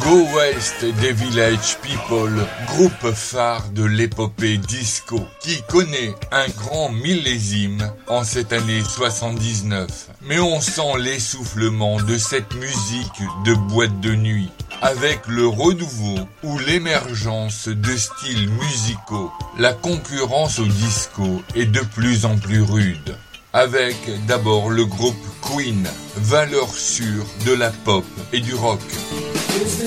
Go West des Village People, groupe phare de l'épopée disco, qui connaît un grand millésime en cette année 79. Mais on sent l'essoufflement de cette musique de boîte de nuit, avec le renouveau ou l'émergence de styles musicaux. La concurrence au disco est de plus en plus rude. Avec d'abord le groupe Queen, valeur sûre de la pop et du rock.